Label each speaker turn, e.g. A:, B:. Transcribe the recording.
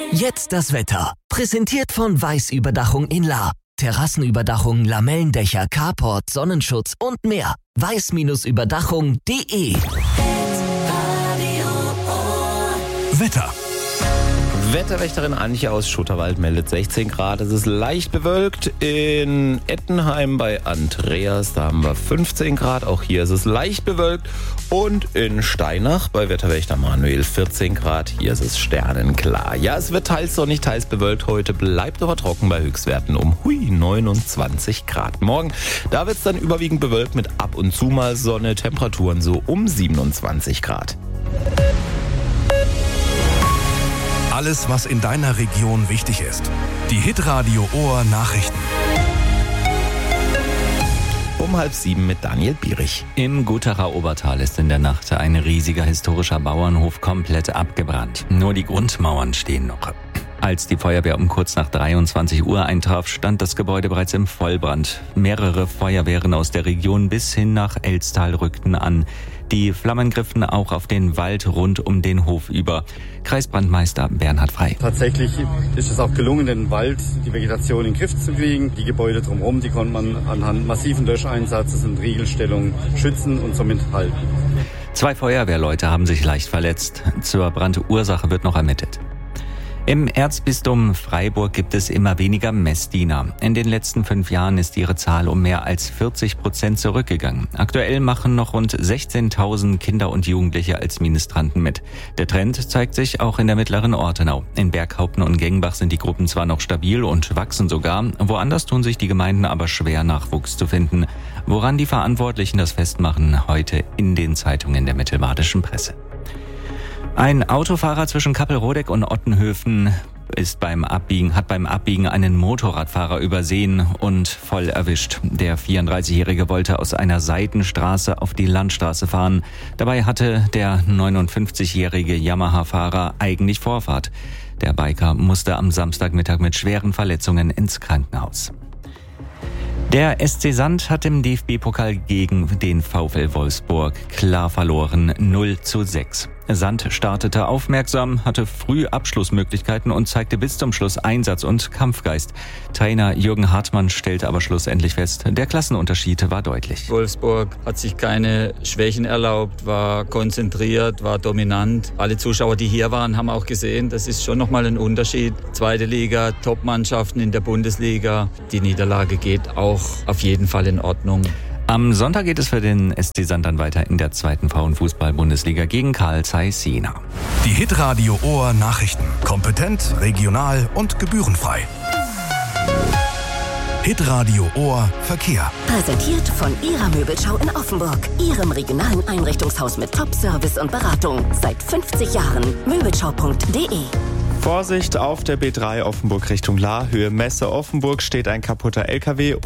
A: Jetzt das Wetter. Präsentiert von Weiß-Überdachung in Lahr. Terrassenüberdachung, Lamellendächer, Carport, Sonnenschutz und mehr. weiß-überdachung.de.
B: Wetter.
C: Wetterwächterin Antje aus Schutterwald meldet 16 Grad. Es ist leicht bewölkt. In Ettenheim bei Andreas, da haben wir 15 Grad. Auch hier ist es leicht bewölkt. Und in Steinach bei Wetterwächter Manuel 14 Grad. Hier ist es sternenklar. Ja, es wird teils sonnig, teils bewölkt. Heute bleibt aber trocken bei Höchstwerten um 29 Grad. Morgen, da wird es dann überwiegend bewölkt mit ab und zu mal Sonne. Temperaturen so um 27 Grad.
B: Alles, was in deiner Region wichtig ist. Die Hitradio Ohr Nachrichten.
C: Um 6:30 mit Daniel Bierich.
D: Im Gutterer Obertal ist in der Nacht ein riesiger historischer Bauernhof komplett abgebrannt. Nur die Grundmauern stehen noch. Als die Feuerwehr um kurz nach 23 Uhr eintraf, stand das Gebäude bereits im Vollbrand. Mehrere Feuerwehren aus der Region bis hin nach Elstal rückten an. Die Flammen griffen auch auf den Wald rund um den Hof über. Kreisbrandmeister Bernhard Frey.
E: Tatsächlich ist es auch gelungen, den Wald, die Vegetation in den Griff zu kriegen. Die Gebäude drumherum, die konnte man anhand massiven Löscheinsatzes und Riegelstellung schützen und somit halten.
D: 2 Feuerwehrleute haben sich leicht verletzt. Zur Brandursache wird noch ermittelt. Im Erzbistum Freiburg gibt es immer weniger Messdiener. In den letzten 5 Jahren ist ihre Zahl um mehr als 40% zurückgegangen. Aktuell machen noch rund 16.000 Kinder und Jugendliche als Ministranten mit. Der Trend zeigt sich auch in der mittleren Ortenau. In Berghaupten und Gengbach sind die Gruppen zwar noch stabil und wachsen sogar, woanders tun sich die Gemeinden aber schwer, Nachwuchs zu finden. Woran die Verantwortlichen das festmachen, heute in den Zeitungen der mittelbadischen Presse. Ein Autofahrer zwischen Kappelrodeck und Ottenhöfen hat beim Abbiegen einen Motorradfahrer übersehen und voll erwischt. Der 34-Jährige wollte aus einer Seitenstraße auf die Landstraße fahren. Dabei hatte der 59-jährige Yamaha-Fahrer eigentlich Vorfahrt. Der Biker musste am Samstagmittag mit schweren Verletzungen ins Krankenhaus. Der SC Sand hat im DFB-Pokal gegen den VfL Wolfsburg klar verloren, 0:6. Sand startete aufmerksam, hatte früh Abschlussmöglichkeiten und zeigte bis zum Schluss Einsatz und Kampfgeist. Trainer Jürgen Hartmann stellte aber schlussendlich fest, der Klassenunterschied war deutlich.
F: Wolfsburg hat sich keine Schwächen erlaubt, war konzentriert, war dominant. Alle Zuschauer, die hier waren, haben auch gesehen, das ist schon nochmal ein Unterschied. Zweite Liga, Top-Mannschaften in der Bundesliga. Die Niederlage geht auch auf jeden Fall in Ordnung.
D: Am Sonntag geht es für den SC Sand dann weiter in der 2. Frauenfußball-Bundesliga gegen Carl Zeiss Jena.
B: Die Hitradio Ohr Nachrichten. Kompetent, regional und gebührenfrei. Hitradio Ohr Verkehr.
G: Präsentiert von Ihrer Möbelschau in Offenburg. Ihrem regionalen Einrichtungshaus mit Top-Service und Beratung. Seit 50 Jahren. Möbelschau.de.
H: Vorsicht auf der B3 Offenburg Richtung Lahr, Höhe Messe Offenburg steht ein kaputter LKW.